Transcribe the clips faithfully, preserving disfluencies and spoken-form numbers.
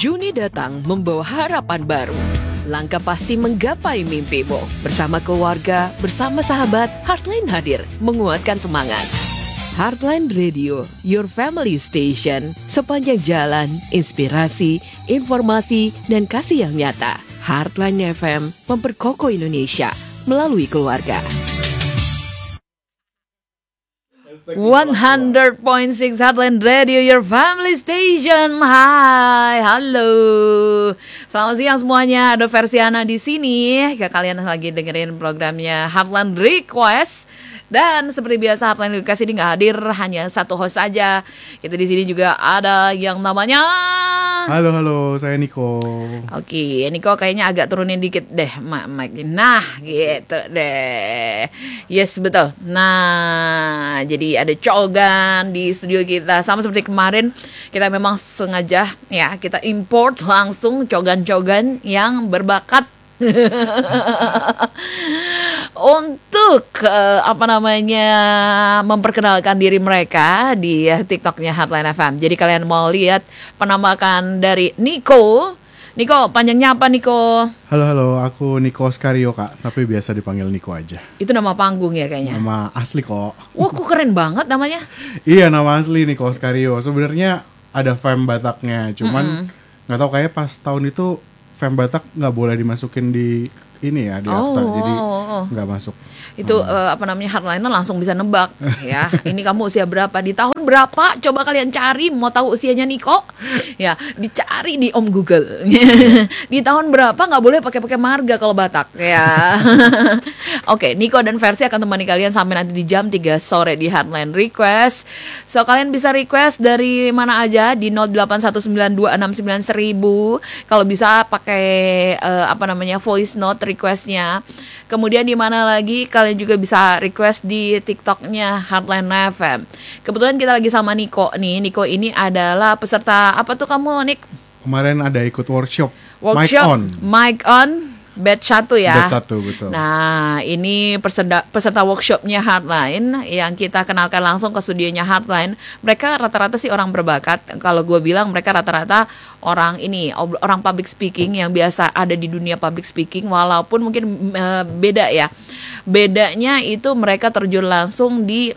Juni datang membawa harapan baru. Langkah pasti menggapai mimpimu. Bersama keluarga, bersama sahabat, Heartline hadir menguatkan semangat. Heartline Radio, your family station. Sepanjang jalan, inspirasi, informasi, dan kasih yang nyata. Heartline F M memperkokoh Indonesia melalui keluarga. one hundred point six Heartline Radio, your family station. Hai, halo. Selamat siang semuanya. Ada Versiana di sini. Ya, kalian lagi dengerin programnya Heartline Request. Dan seperti biasa Heartline Request ini nggak hadir hanya satu host saja. Kita di sini juga ada yang namanya. Halo halo, saya Niko. Oke, Niko kayaknya agak turunin dikit deh, mic. Nah, gitu deh. Yes, betul. Nah, jadi ada Cogan di studio kita. Sama seperti kemarin, kita memang sengaja ya kita import langsung Cogan-Cogan yang berbakat untuk uh, apa namanya memperkenalkan diri mereka di uh, TikToknya Heartline F M. Jadi kalian mau lihat penampakan dari Niko. Niko, panjangnya apa Niko? Halo halo, aku Niko Skario kak, tapi biasa dipanggil Niko aja. Itu nama panggung ya kayaknya? Nama asli kok. Wah, kok keren banget namanya? Iya, nama asli Niko Skario. Sebenarnya ada fam Bataknya, cuman nggak mm-hmm. tahu kayak pas tahun itu fam Batak nggak boleh dimasukin di ini ya di akta, oh, jadi oh, oh. nggak masuk. Itu hmm. uh, apa namanya Heartliner langsung bisa nebak ya. Ini kamu usia berapa, di tahun berapa? Coba kalian cari, mau tahu usianya Niko? Ya, dicari di Om Google. Di tahun berapa nggak boleh pakai-pakai marga kalau Batak ya. Oke, okay, Niko dan Versi akan temani kalian sampai nanti di jam tiga sore di Heartline Request. So kalian bisa request dari mana aja di nol delapan satu sembilan dua enam sembilan seribu. Kalau bisa pakai uh, apa namanya voice note requestnya. Kemudian di mana lagi kalian juga bisa request di TikToknya Heartline F M. Kebetulan kita lagi sama Niko nih. Niko ini adalah peserta apa tuh kamu, Nik? Kemarin ada ikut workshop. Workshop. Mic on. Mic on. Batch satu ya. Batch satu, betul. Nah, ini peserta, peserta workshopnya Heartline yang kita kenalkan langsung ke studionya Heartline. Mereka rata-rata sih orang berbakat. Kalau gue bilang mereka rata-rata orang ini, orang public speaking yang biasa ada di dunia public speaking. Walaupun mungkin uh, beda ya. Bedanya itu mereka terjun langsung di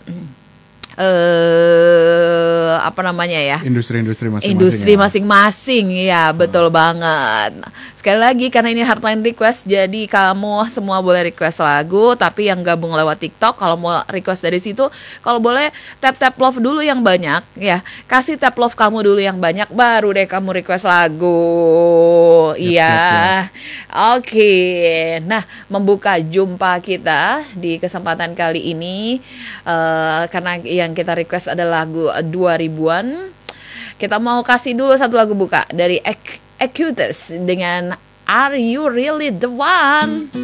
eh apa namanya ya? Industri-industri masing-masing. Industri ya. masing-masing ya, betul hmm. banget. Sekali lagi karena ini Heartline Request, jadi kamu semua boleh request lagu, tapi yang gabung lewat TikTok kalau mau request dari situ, kalau boleh tap-tap love dulu yang banyak ya. Kasih tap love kamu dulu yang banyak, baru deh kamu request lagu. Iya. Oke. Okay. Nah, membuka jumpa kita di kesempatan kali ini uh, karena yang kita request adalah lagu dua ribuan. Kita mau kasih dulu satu lagu buka dari Acutus dengan Are You Really The One?